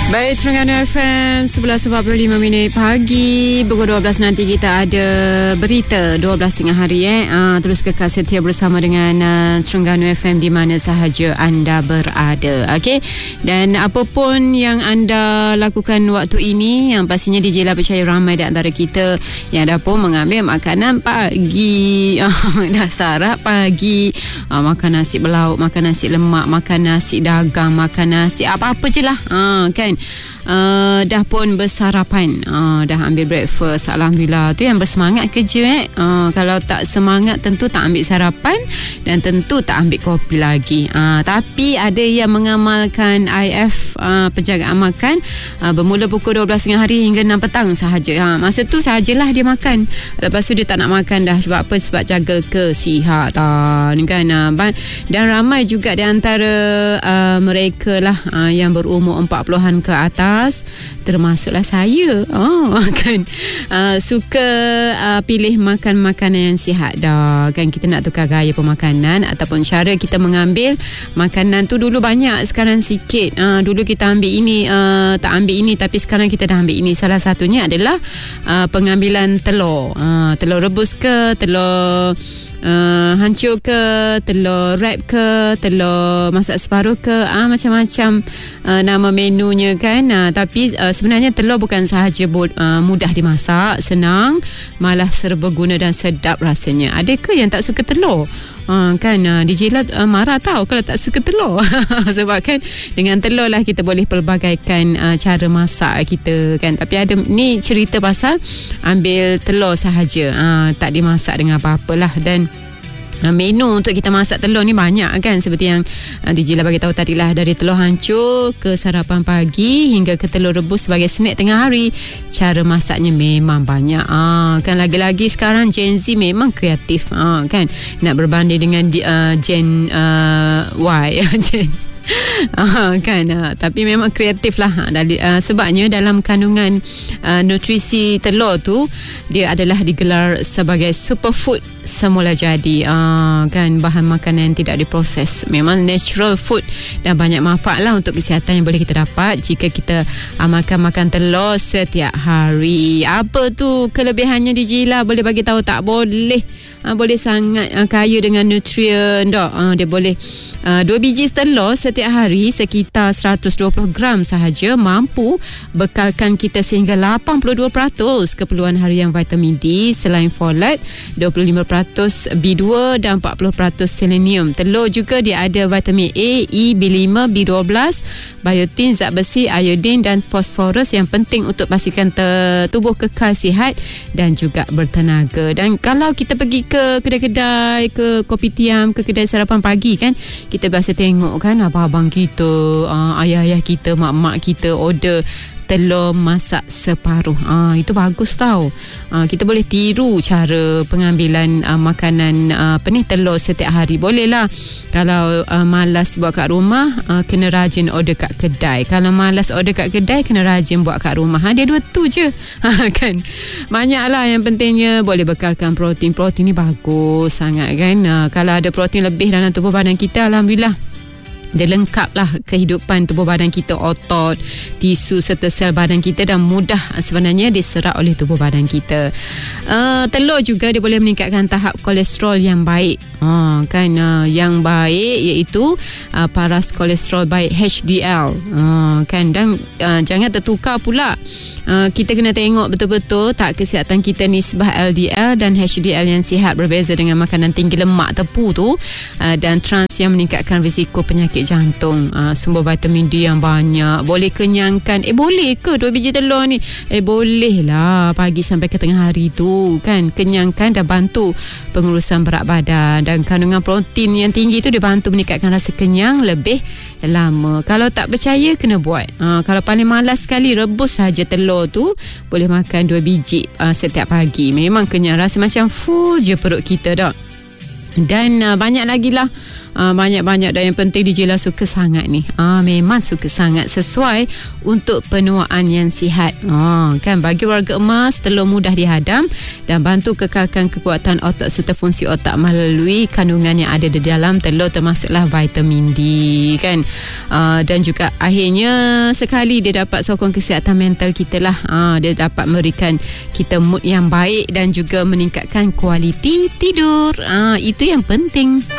Baik, Terengganu FM 11.45 pagi. Pukul 12 nanti kita ada berita 12.30 hari. Terus kekal setia bersama dengan Terengganu FM di mana sahaja anda berada. Okey. Dan apapun yang anda lakukan waktu ini, yang pastinya DJ Lah percaya ramai di antara kita yang dah pun mengambil makanan pagi. Dah sarap pagi. Makan nasi berlauk, makan nasi lemak, makan nasi dagang, makan nasi apa-apa je lah. Kan? Dah pun bersarapan, dah ambil breakfast. Alhamdulillah. Tu yang bersemangat kerja. Kalau tak semangat tentu tak ambil sarapan dan tentu tak ambil kopi lagi. Tapi ada yang mengamalkan IF penjagaan makan bermula pukul 12.30 hari hingga 6 petang sahaja. Masa tu sahajalah dia makan. Lepas tu dia tak nak makan dah. Sebab apa? Sebab jaga kesihatan kan. Dan ramai juga di antara mereka lah yang berumur 40-an ke atas, termasuklah saya kan, suka pilih makan makanan yang sihat dah kan. Kita nak tukar gaya pemakanan ataupun cara kita mengambil makanan tu. Dulu banyak, sekarang sikit. Dulu kita ambil ini, tak ambil ini, tapi sekarang kita dah ambil ini. Salah satunya adalah pengambilan telur. Telur rebus ke, telur hancur ke, telur wrap ke, telur masak separuh ke, macam-macam nama menunya kan. Tapi sebenarnya telur bukan sahaja mudah dimasak, senang, malah serbaguna dan sedap rasanya. Adakah yang tak suka telur? Kan DJ Lah marah tahu kalau tak suka telur. Sebab kan dengan telur lah kita boleh pelbagaikan cara masak kita kan. Tapi ada ni cerita pasal ambil telur sahaja, tak dimasak dengan apa-apalah. Dan menu untuk kita masak telur ni banyak kan. Seperti yang DJ Lah bagi tahu tadi lah, dari telur hancur ke sarapan pagi hingga ke telur rebus sebagai snack tengah hari. Cara masaknya memang banyak. Kan lagi-lagi sekarang Gen Z memang kreatif kan. Nak berbanding dengan Gen Y Gen kan. Tapi memang kreatif lah. Sebabnya dalam kandungan nutrisi telur tu, dia adalah digelar sebagai superfood semula jadi. Kan bahan makanan yang tidak diproses, memang natural food dan banyak manfaat lah untuk kesihatan yang boleh kita dapat jika kita amalkan makan telur setiap hari. Apa tu kelebihannya DJ Lah? Boleh bagi tahu tak? Boleh. Boleh sangat kaya dengan nutrien dah. Dia boleh 2 biji telur setiap hari sekitar 120 gram sahaja mampu bekalkan kita sehingga 82% keperluan harian vitamin D selain folat, 25% B2 dan 40% selenium. Telur juga dia ada vitamin A, E, B5, B12, biotin, zat besi, iodin dan fosforus yang penting untuk pastikan tubuh kekal sihat dan juga bertenaga. Dan kalau kita pergi ke kedai-kedai, ke kopitiam, ke kedai sarapan pagi kan, kita biasa tengok kan abang-abang kita, ayah-ayah kita, mak-mak kita order telur masak separuh. Itu bagus tau. Kita boleh tiru cara pengambilan makanan telur setiap hari. Boleh lah. Kalau malas buat kat rumah, kena rajin order kat kedai. Kalau malas order kat kedai, kena rajin buat kat rumah. Dia dua tu je. Kan. Banyak lah. Yang pentingnya boleh bekalkan protein. Protein ni bagus sangat kan. Kalau ada protein lebih dalam tubuh badan kita, alhamdulillah, dia lengkap lah kehidupan tubuh badan kita, otot, tisu serta sel badan kita, dan mudah sebenarnya diserap oleh tubuh badan kita. Telur juga dia boleh meningkatkan tahap kolesterol yang baik. Kan yang baik iaitu paras kolesterol baik HDL. Kan. Dan jangan tertukar pula. Kita kena tengok betul-betul tak kesihatan kita nisbah LDL dan HDL yang sihat berbeza dengan makanan tinggi lemak tepu tu dan trans yang meningkatkan risiko penyakit jantung. Sumber vitamin D yang banyak boleh kenyangkan. Boleh ke 2 biji telur ni? Boleh lah, pagi sampai ke tengah hari tu kan, kenyangkan dan bantu pengurusan berat badan. Dan kandungan protein yang tinggi tu dia bantu meningkatkan rasa kenyang lebih lama. Kalau tak percaya, kena buat. Kalau paling malas sekali, rebus saja telur tu, boleh makan 2 biji setiap pagi. Memang kenyang, rasa macam full je perut kita dah. Dan banyak lagi lah banyak-banyak dan yang penting DJ lah suka sangat ni. Memang suka sangat, sesuai untuk penuaan yang sihat. Kan, bagi warga emas, telur mudah dihadam dan bantu kekalkan kekuatan otak serta fungsi otak melalui kandungan yang ada di dalam telur, termasuklah vitamin D kan. Dan juga akhirnya sekali dia dapat sokong kesihatan mental kita lah. Dia dapat memberikan kita mood yang baik dan juga meningkatkan kualiti tidur. Itu yang penting.